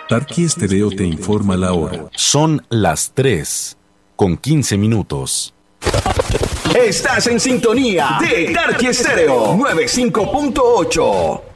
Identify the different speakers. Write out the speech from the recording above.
Speaker 1: Tarqui Estéreo te informa la hora.
Speaker 2: Son las 3:15.
Speaker 3: Estás en sintonía de Tarqui Estéreo 95.8.